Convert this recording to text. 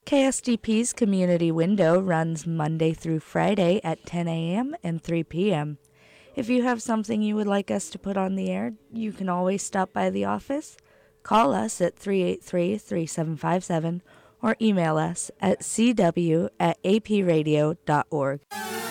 KSDP's Community Window runs Monday through Friday at 10 a.m. and 3 p.m. If you have something you would like us to put on the air, you can always stop by the office, call us at 383-3757, or email us at cw@apradio.org.